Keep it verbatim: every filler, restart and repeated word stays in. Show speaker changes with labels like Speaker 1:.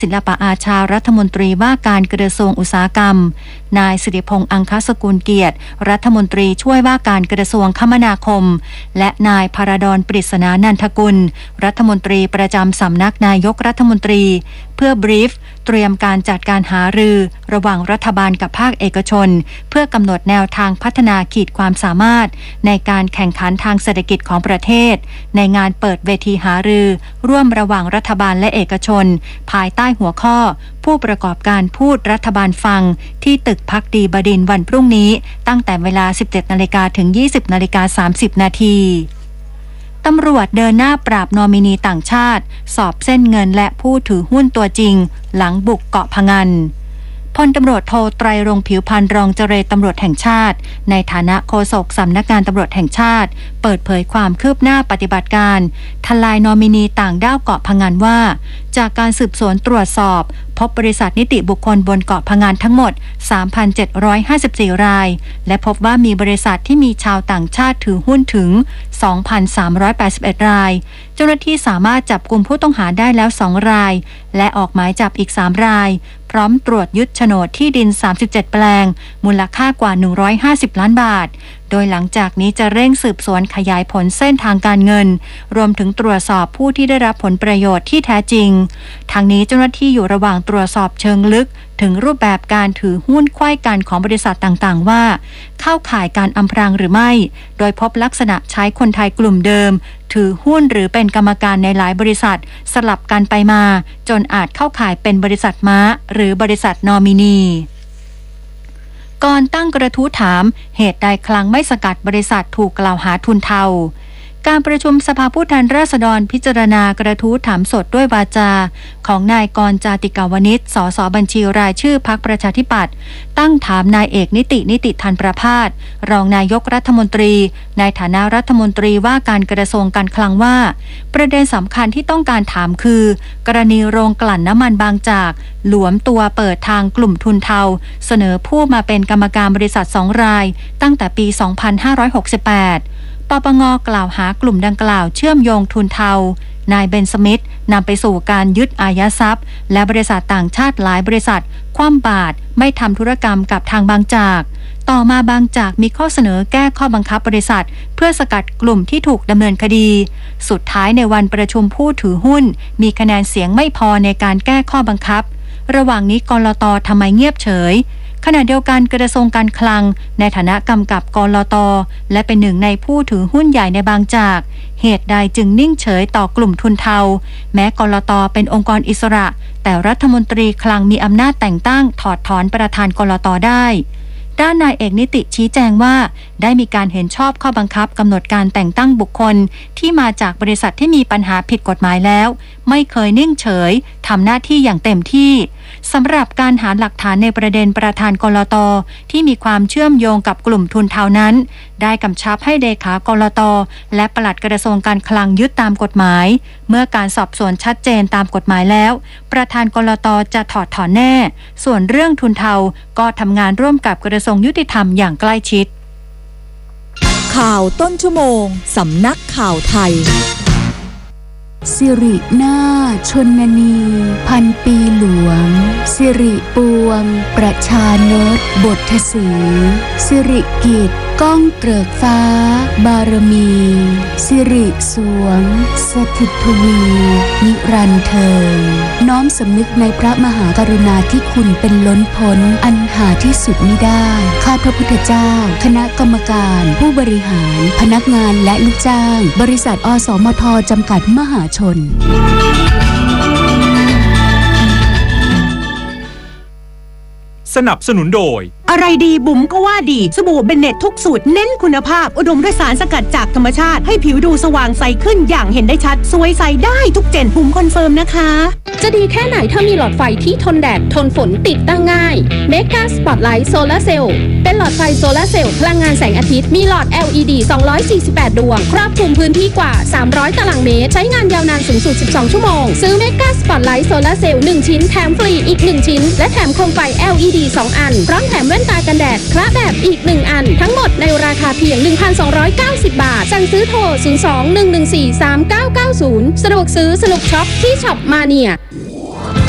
Speaker 1: ศิลปอาชารัฐมนตรีว่าการกระทรวงอุตสาหกรรมนายสิริพงษ์อังคสกุลเกียรติรัฐมนตรีช่วยว่าการกระทรวงคมนาคมและนายภารดรปริศนานันทกุลรัฐมนตรีประจำสำนักนายกรัฐมนตรีเพื่อบรีฟเตรียมการจัดการหารือระหว่างรัฐบาลกับภาคเอกชนเพื่อกำหนดแนวทางพัฒนาขีดความสามารถในการแข่งขันทางเศรษฐกิจของประเทศในงานเปิดเวทีหารือร่วมระหว่างรัฐบาลและเอกชนภายใต้หัวข้อผู้ประกอบการพูดรัฐบาลฟังที่ตึกภักดีบดินทร์วันพรุ่งนี้ตั้งแต่เวลา สิบเจ็ดนาฬิกา ถึง ยี่สิบนาฬิกาสามสิบนาทีตำรวจเดินหน้าปราบนอมินีต่างชาติสอบเส้นเงินและผู้ถือหุ้นตัวจริงหลังบุกเกาะพะงันพลตำรวจโทไตรรงค์ผิวพรรณรองเจรตำรวจแห่งชาติในฐานะโฆษกสำนักงานตำรวจแห่งชาติเปิดเผยความคืบหน้าปฏิบัติการทลายนอมินีต่างด้าวเกาะพะงันว่าจากการสืบสวนตรวจสอบพบบริษัทนิติบุคคลบนเกาะพะงันทั้งหมด สามพันเจ็ดร้อยห้าสิบสี่ รายและพบว่ามีบริษัทที่มีชาวต่างชาติถือหุ้นถึง สองพันสามร้อยแปดสิบเอ็ด รายเจ้าหน้าที่สามารถจับกุมผู้ต้องหาได้แล้วสองรายและออกหมายจับอีกสามรายพร้อมตรวจยึดโฉนดที่ดินสามสิบเจ็ดแปลงมูลค่ากว่าหนึ่งร้อยห้าสิบล้านบาทโดยหลังจากนี้จะเร่งสืบสวนขยายผลเส้นทางการเงินรวมถึงตรวจสอบผู้ที่ได้รับผลประโยชน์ที่แท้จริงทางนี้เจ้าหน้าที่อยู่ระหว่างตรวจสอบเชิงลึกถึงรูปแบบการถือหุ้นไขว้กันของบริษัทต่างๆว่าเข้าข่ายการอำพรางหรือไม่โดยพบลักษณะใช้คนไทยกลุ่มเดิมถือหุ้นหรือเป็นกรรมการในหลายบริษัทสลับกันไปมาจนอาจเข้าข่ายเป็นบริษัทม้าหรือบริษัทนอมินีก่อนตั้งกระทู้ถามเหตุใดคลังไม่สกัดบริษัทถูกกล่าวหาทุนเทาการประชุมสภาผู้แทนราษฎรพิจารณากระทู้ถามสดด้วยวาจาของนายกรณ์จาติกาวนิชสสบัญชีรายชื่อพรรคประชาธิปัตย์ตั้งถามนายเอกนิตินิติธันประภาสรองนายกรัฐมนตรีในฐานะรัฐมนตรีว่าการกระทรวงการคลังว่าประเด็นสำคัญที่ต้องการถามคือกรณีโรงกลั่นน้ำมันบางจากหลวมตัวเปิดทางกลุ่มทุนเทาเสนอผู้มาเป็นกรรมการบริษัทสองรายตั้งแต่ปี สองพันห้าร้อยหกสิบแปดปปง.กล่าวหากลุ่มดังกล่าวเชื่อมโยงทุนเทานายเบนสมิธนำไปสู่การยึดอายัดทรัพย์และบริษัทต่างชาติหลายบริษัทคว่ำบาตรไม่ทำธุรกรรมกับทางบางจากต่อมาบางจากมีข้อเสนอแก้ข้อบังคับบริษัทเพื่อสกัดกลุ่มที่ถูกดำเนินคดีสุดท้ายในวันประชุมผู้ถือหุ้นมีคะแนนเสียงไม่พอในการแก้ข้อบังคับระหว่างนี้กลต.ทำไมเงียบเฉยขณะเดียวกันกระทรวงการคลังในฐานะกำกับกลต.และเป็นหนึ่งในผู้ถือหุ้นใหญ่ในบางจากเหตุใดจึงนิ่งเฉยต่อกลุ่มทุนเทาแม้กลต.เป็นองค์กรอิสระแต่รัฐมนตรีคลังมีอำนาจแต่งตั้งถอดถอนประธานกลต.ได้ด้านนายเอกนิติชี้แจงว่าได้มีการเห็นชอบข้อบังคับกำหนดการแต่งตั้งบุคคลที่มาจากบริษัทที่มีปัญหาผิดกฎหมายแล้วไม่เคยนิ่งเฉยทำหน้าที่อย่างเต็มที่สำหรับการหาหลักฐานในประเด็นประธานกลต.ที่มีความเชื่อมโยงกับกลุ่มทุนเทานั้นได้กำชับให้เลขากลต.และปลัดกระทรวงการคลังยึดตามกฎหมายเมื่อการสอบสวนชัดเจนตามกฎหมายแล้วประธานกลต.จะถอดถอนแน่ส่วนเรื่องทุนเทาก็ทำงานร่วมกับกระทรวงยุติธรรมอย่างใกล้ชิด
Speaker 2: ข่าวต้นชั่วโมงสำนักข่าวไทย
Speaker 3: สิรินาชนนีพันปีหลวงสิริปวงประชานตบทสีสิริกิตก้องเกริกฟ้าบารมีสิริสวงสถิตทวีนิรันดร์เทินน้อมสำนึกในพระมหากรุณาธิคุณเป็นล้นพ้นอันหาที่สุดมิได้ข้าพระพุทธเจ้าคณะกรรมการผู้บริหารพนักงานและลูกจ้างบริษัทอสมทจำกัดมหาชน
Speaker 4: สนับสนุนโดย
Speaker 5: อะไรดีบุ๋มก็ว่าดีสบู่เบนเน็ตทุกสูตรเน้นคุณภาพอุดมด้วยสารสกัดจากธรรมชาติให้ผิวดูสว่างใสขึ้นอย่างเห็นได้ชัดสวยใสได้ทุกเจนบุ๋มคอนเฟิร์มนะคะ
Speaker 6: จะดีแค่ไหนถ้ามีหลอดไฟที่ทนแดดทนฝนติดตั้งง่าย Mega Spotlight Solar Cell เป็นหลอดไฟโซลาร์เซลล์พลังงานแสงอาทิตย์มีหลอด แอล อี ดี สองร้อยสี่สิบแปดดวงครอบคลุมพื้นที่กว่าสามร้อยตารางเมตรใช้งานยาวนานสูงสุดสิบสองชั่วโมงซื้อ Mega Spotlight Solar Cell หนึ่งชิ้นแถมฟรีอีกหนึ่งชิ้นและแถมโคมไฟ แอล อี ดี สองอันพร้อมแถมแว่นตากันแดดคละแบบอีกหนึ่งอันทั้งหมดในราคาเพียง หนึ่งพันสองร้อยเก้าสิบ บาทสั่งซื้อโทรศูนย์ สอง หนึ่ง หนึ่ง สี่ สาม เก้า เก้า ศูนย์สะดวกซื้อสนุกช็อปที่ช็อปมาเนีย